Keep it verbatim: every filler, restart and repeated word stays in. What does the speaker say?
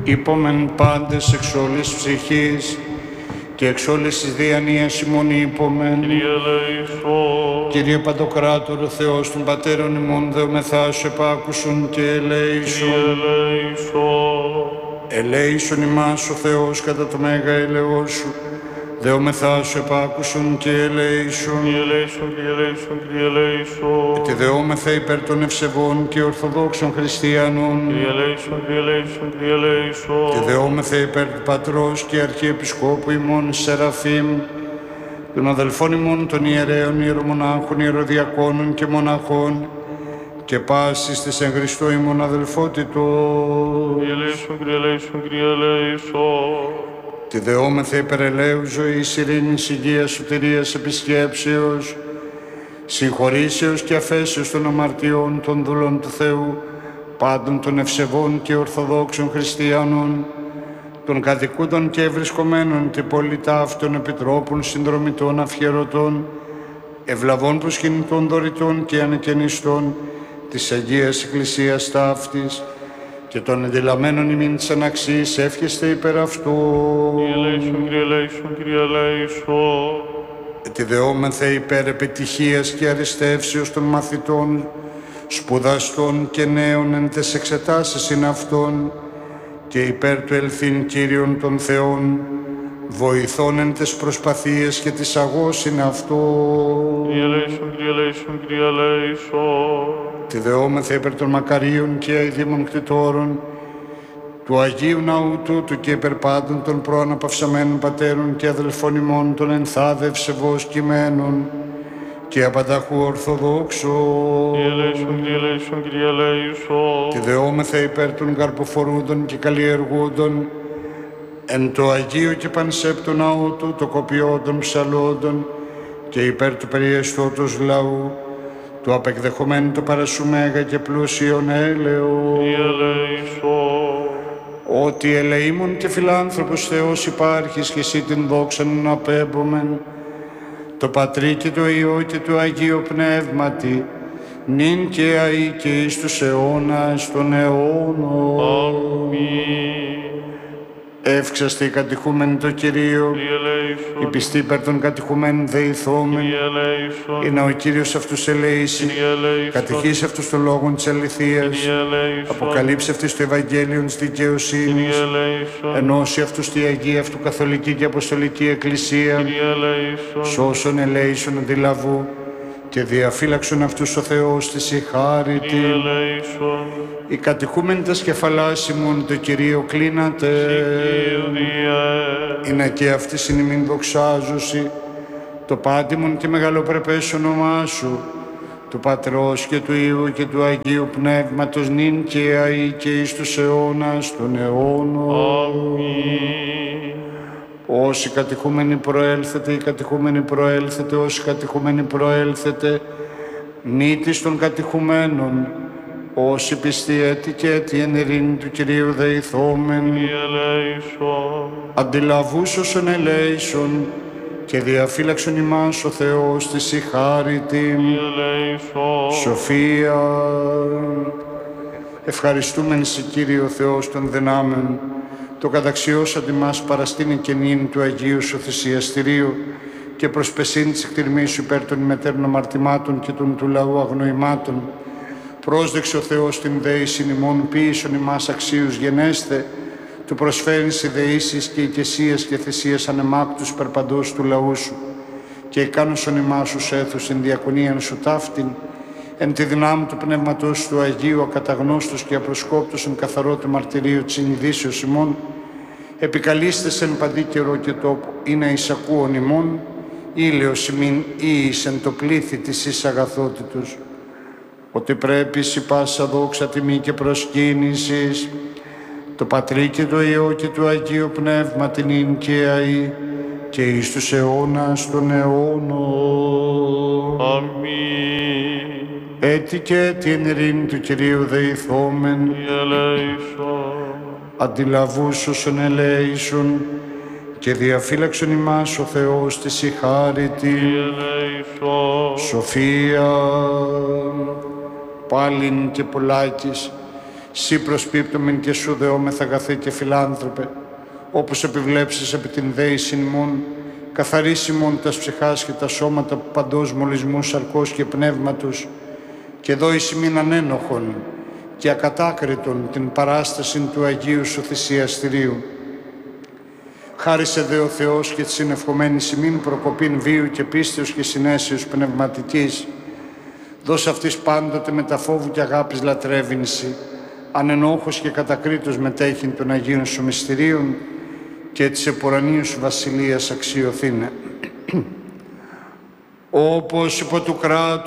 Υπόμεν πάντες εξ όλης ψυχής και εξ όλης της διανοίας ημών υπόμεν. Κύριε ελέησον. Κύριε Παντοκράτορο Θεός των Πατέρων ημών, δεομεθά σου επάκουσον και ελέησον. Κύριε ελέησον. Ελέησον ημάς ο Θεός κατά το μέγα έλεος σου, δεόμεθά σου επάκουσον και ελέησον. Κύριε ελέησον, Κύριε ελέησον, Κύριε ελέησον. Και δεόμεθα υπέρ των ευσεβών και ορθοδόξων χριστιανών. Κύριε ελέησον, Κύριε ελέησον, Κύριε ελέησον. Και δεόμεθα υπέρ του Πατρός και Αρχιεπισκόπου ημών Σεραφείμ, των αδελφών ημών των ιερέων, ιερομονάχων, ιεροδιακόνων και μοναχών, και πάσης της εν Χριστώ ημών αδελφότητος. Κύριε ελέησον, Κύριε ελέησον, Κύριε ελέησον. Τη δεόμεθα υπέρ ελέου ζωής, ειρήνης, υγείας, σωτηρίας, επισκέψεως, συγχωρήσεως και αφέσεως των αμαρτιών των δούλων του Θεού, πάντων των ευσεβών και ορθοδόξων χριστιανών, των κατοικούντων και ευρισκομένων την πολυτάφτων επιτρόπων, συνδρομητών, αφιερωτών, ευλαβών προσκυνητών, δωρητών και ανεκαινιστών της Αγίας Εκκλησίας ταύτης, και των εντελαμένων ημίν της αναξής εύχεστε υπέρ αυτού. Κύριε ελέησον, Κύριε ελέησον, Κύριε ελέησον. Τη δεόμεθα υπέρ επιτυχίας και αριστεύσεως των μαθητών, σπουδαστών και νέων εν τες εξετάσεις είναι αυτών, και υπέρ του ελθύν Κύριον των Θεών, βοηθών εν τες προσπαθίες και της αγώς είναι αυτό. Κύριε ελέησον, Κύριε ελέησον, Κύριε ελέησον. Τη δεόμεθα υπέρ των μακαρίων και αηδήμων κτητόρων, του Αγίου Ναού τούτου και υπέρ πάντων των προαναπαυσαμένων πατέρων και αδελφών ημών των ενθάδε ευσεβώς κειμένων και απανταχού ορθοδόξων. Κύριε ελέησον, Κύριε ελέησον, Κύριε ελέησον. Τη δεόμεθα υπέρ των καρποφορούντων και καλλιεργούντων, εν το Αγίου και Πανσέπτου Ναού του, το κοπιό των ψαλόντων, και υπέρ του περιεστώτος λαού, του απεκδεχομένου το παρασουμέγα και πλούσιον έλεο. Κύριε ελέησον. Ότι ελεήμων και φιλάνθρωπος Θεός υπάρχεις και εσύ την δόξαν να απέμπομεν, το Πατρί και το Υιό και το Αγίο Πνεύματι, νυν και αεί και εις τους αιώνας των αιώνων. Αμήν. Εύξαστε οι κατηχούμενοι το Κυρίο, Κύριε ελέησον. οι πιστοί υπέρ των κατηχουμένων δεηθόμεν, Κύριε ελέησον. είναι ο Κύριος αυτούς ελέηση, Κύριε ελέησον. κατηχήσει αυτούς το λόγον της αληθείας, Κύριε ελέησον. αποκαλύψει αυτής το Ευαγγέλιο της δικαιοσύνης, Κύριε ελέησον. ενώσει αυτούς τη Αγία αυτού Καθολική και Αποστολική Εκκλησία, Κύριε ελέησον. σώσον ελέησον αντιλαβού και διαφύλαξον αυτούς ο Θεός της η χάρητη. Κύριε ελέησον. Οι κατηχούμενοι τα σκεφαλάς ημών το Κυρίο κλείνατε, Κύριε. είναι και αυτή συνημήν δοξάζωση, το πάντιμον και μεγαλοπρεπές όνομά σου, του Πατρός και του Υιού και του Αγίου Πνεύματος, νυν και αεί και εις τους αιώνας των αιώνων. Αμήν. Όσοι κατηχούμενοι προέλθετε, οι κατηχούμενοι προέλθετε, όσοι κατηχούμενοι προέλθετε, μύτης των κατηχουμένων, όσοι πιστοί έτη και έτη εν ειρήνη του Κυρίου δεηθόμεν, Κύριε ελέησον. αντιλαβούς όσων ελέησον και διαφύλαξον ημάς ο Θεός της η χάρητη. Κύριε ελέησον. Σοφία. Ευχαριστούμεν σε Κύριο Θεός των δυνάμεων, το καταξιώσατε μας παραστήνη και νυν του Αγίου σου θυσιαστηρίου και προσπεσήν της εκτιρμής σου υπέρ των ημετέρων αμαρτημάτων και των του λαού αγνοημάτων. Πρόσδεξε ο Θεός την δέησιν ημών, ποιήσον ημάς αξίους γενέστε, του προσφέρεις ιδεήσεις και οικεσίες και θυσίες ανεμάκτους περπαντός του λαού σου, και εκάνωσον ημάς ους έθους εν διακονίαν σου ταύτην, εν τη δυνάμει του Πνεύματος του Αγίου, ακαταγνώστος και απροσκόπτος εν καθαρό του μαρτυρίου της συνειδήσεως ημών, επικαλείστε εν παντή καιρό και τόπο, ή να εισακούον ημών, ήλαιος ημίν ή εις εν το πλήθη της εις αγαθότητος, ότι πρέπει σοι πάσα δόξα τιμή και προσκύνησης, το Πατρί και το Υιό και του Αγίου Πνεύμα την ίν και αεί και εις τους αιώνας των αιώνων. Αμήν. Έτη και έτη εν ειρήνη του Κυρίου δεηθόμεν, Κύριε ελέησον. αντιλαβούς όσων ελέησον και διαφύλαξον ημάς ο Θεός της η χάρητη. Κύριε ελέησον. Σοφία. Πάλιν και πολλάκις Σύ προσπίπτομεν και σου δεόμεθ αγαθέ και φιλάνθρωπε, όπως επιβλέψεις επί την δέησιν ημών, καθαρίσιμον τας ψυχάς και τα σώματα παντός μολυσμού σαρκός και πνεύματος, και δώεις ημίν ανένοχον και ακατάκριτον την παράσταση του Αγίου Σου θυσιαστηρίου. Χάρισε δε ο Θεός και της συνευχομένης ημίν προκοπήν βίου και πίστεως και συνέσεως πνευματικής. Δώσ' αυτής πάντοτε με τα φόβου και αγάπης λατρεύεινση, ανενόχος και κατακρίτως μετέχειν των Αγίων Σου μυστηρίων και της επουρανίου Σου βασιλείας αξιοθήνε. Όπως υπό του κράτους